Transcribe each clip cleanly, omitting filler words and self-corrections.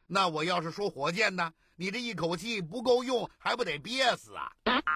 那我要是说火箭呢？你这一口气不够用，还不得憋死啊？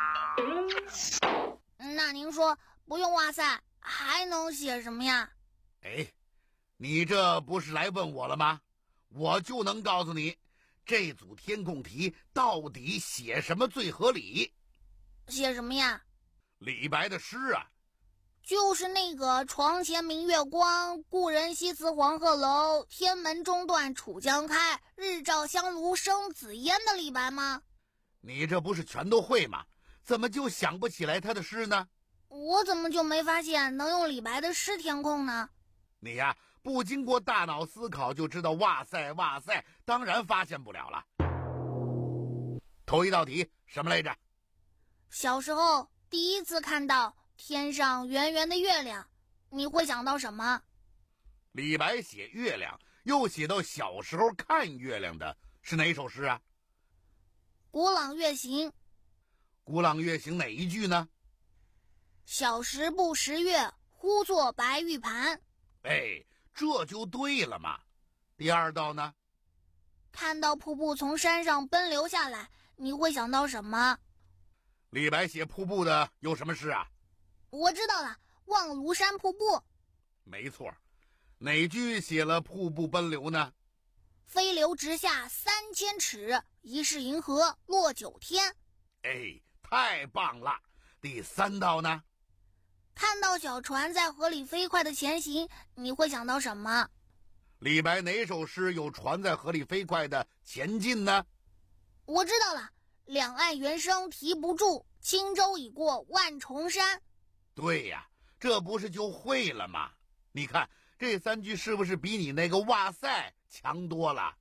那您说不用哇塞还能写什么呀？ 哎，你这不是来问我了吗？我就能告诉你，这组天空题到底写什么最合理？ 写什么呀？ 李白的诗啊。 就是那个床前明月光，故人西辞黄鹤楼，天门中断楚江开，日照香炉生紫烟的李白吗？ 你这不是全都会吗？怎么就想不起来他的诗呢？ 我怎么就没发现能用李白的诗填空呢？ 你呀，不经过大脑思考就知道哇塞哇塞，当然发现不了了。头一道题什么来着？ 小时候第一次看到天上圆圆的月亮，你会想到什么？ 李白写月亮，又写到小时候看月亮的是哪首诗啊？ 鼓朗月行。 鼓朗月行哪一句呢？ 小时不识月，呼作白玉盘。 哎，这就对了嘛。第二道呢？ 看到瀑布从山上奔流下来，你会想到什么？ 李白写瀑布的有什么诗啊？ 我知道了，望庐山瀑布。 没错。哪句写了瀑布奔流呢？ 飞流直下3000尺，疑是银河落九天。 哎，太棒了。第三道呢？ 看到小船在河里飞快的前行，你会想到什么？ 李白哪首诗有船在河里飞快的前进呢？ 我知道了，两岸猿声啼不住，轻舟已过万重山。 对呀，这不是就会了吗？你看这3句是不是比你那个哇塞强多了？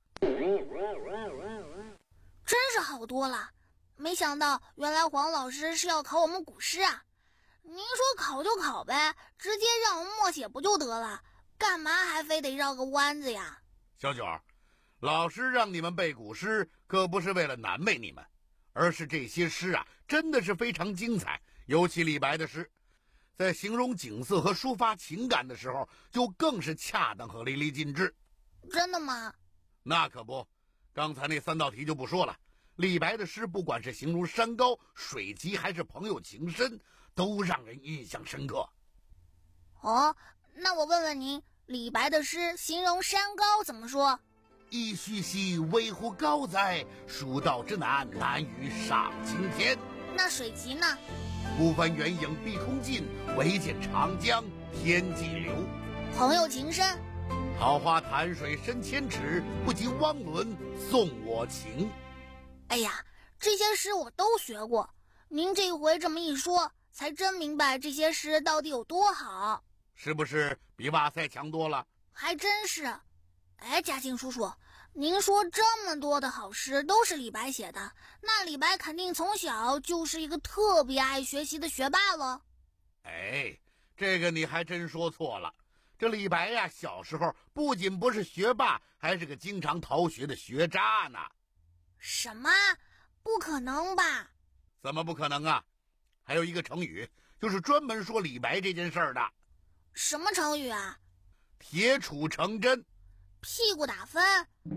真是好多了。没想到原来黄老师是要考我们古诗啊。您说考就考呗，直接让我们默写不就得了，干嘛还非得绕个弯子呀？ 小九，老师让你们背古诗可不是为了难为你们，而是这些诗啊真的是非常精彩，尤其李白的诗在形容景色和抒发情感的时候就更是恰当和淋漓尽致。 真的吗？ 那可不，刚才那3道题就不说了。李白的诗不管是形容山高水急还是朋友情深，都让人印象深刻。 哦，那我问问您，李白的诗形容山高怎么说？ 噫吁兮危乎高哉，蜀道之难，难于上青天。 那水急呢？ 不翻远影碧空尽，唯见长江天际流。 朋友情深。 桃花潭水深千尺，不及汪伦送我情。 哎呀，这些诗我都学过，您这回这么一说，才真明白这些诗到底有多好。 是不是比哇塞强多了？ 还真是。哎，嘉庆叔叔，您说这么多的好诗都是李白写的，那李白肯定从小就是一个特别爱学习的学霸了。 哎，这个你还真说错了。这李白呀，小时候不仅不是学霸，还是个经常逃学的学渣呢。 什么？不可能吧？ 怎么不可能啊？还有一个成语，就是专门说李白这件事儿的。 什么成语啊？ 铁杵成针。 屁股打分。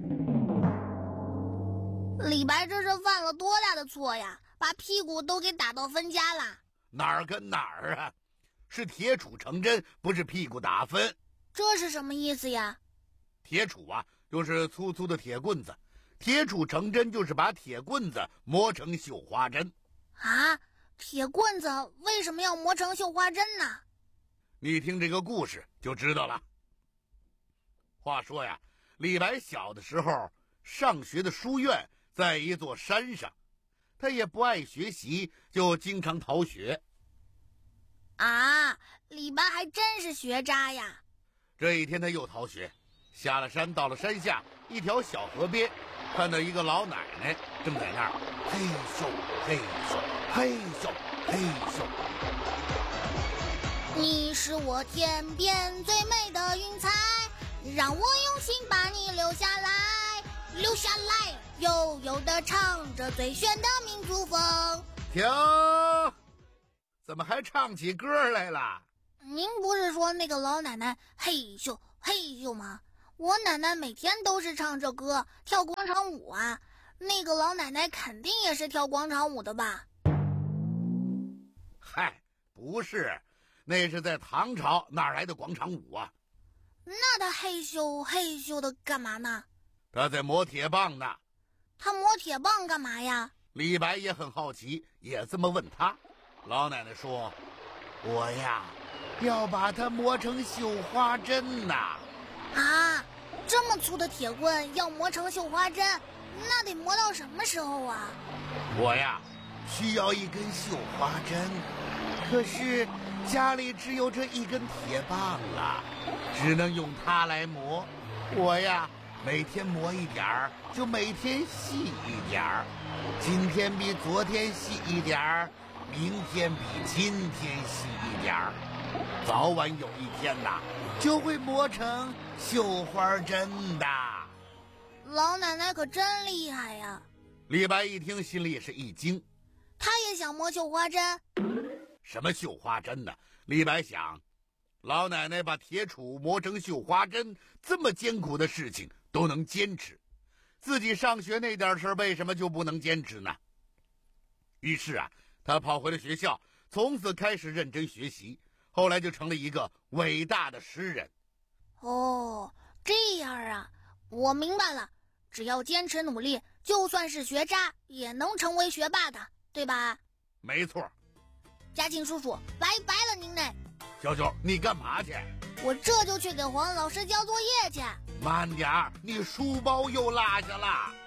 李白这是犯了多大的错呀，把屁股都给打到分家了。 哪儿跟哪儿啊？是铁杵成针，不是屁股打分。 这是什么意思呀？ 铁杵啊，就是粗粗的铁棍子，铁杵成针就是把铁棍子磨成绣花针。 啊，铁棍子为什么要磨成绣花针呢？ 你听这个故事就知道了。话说呀，李白小的时候上学的书院在一座山上，他也不爱学习，就经常逃学。 啊，李白还真是学渣呀。 这一天他又逃学，下了山，到了山下一条小河边，看到一个老奶奶正在那儿嘿咻嘿咻嘿咻嘿咻。你是我天边最美的云彩，让我用心把你留下来，留下来，悠悠地唱着最炫的民族风。 停！怎么还唱起歌来了？ 您不是说那个老奶奶嘿咻嘿咻吗？ 我奶奶每天都是唱着歌跳广场舞啊，那个老奶奶肯定也是跳广场舞的吧？ 嗨，不是，那是在唐朝哪来的广场舞啊？ 那她嘿咻嘿咻的干嘛呢？ 她在磨铁棒呢。 她磨铁棒干嘛呀？ 李白也很好奇，也这么问他。老奶奶说：“我呀，要把它磨成绣花针呐。” 啊，这么粗的铁棍要磨成绣花针，那得磨到什么时候啊？ 我呀，需要一根绣花针，可是家里只有这一根铁棒啊，只能用它来磨。我呀，每天磨一点儿，就每天细一点儿，今天比昨天细一点儿，明天比今天细一点儿，早晚有一天呐，就会磨成绣花针的。 老奶奶可真厉害呀！ 李白一听，心里也是一惊， 他也想磨绣花针。 什么绣花针呢？李白想，老奶奶把铁杵磨成绣花针，这么艰苦的事情都能坚持，自己上学那点事为什么就不能坚持呢？于是啊，他跑回了学校，从此开始认真学习，后来就成了一个伟大的诗人。 哦，这样啊，我明白了，只要坚持努力，就算是学渣也能成为学霸的，对吧？ 没错。 嘉庆叔叔，拜拜了您嘞。 小九，你干嘛去？ 我这就去给黄老师交作业去。 慢点儿，你书包又落下了。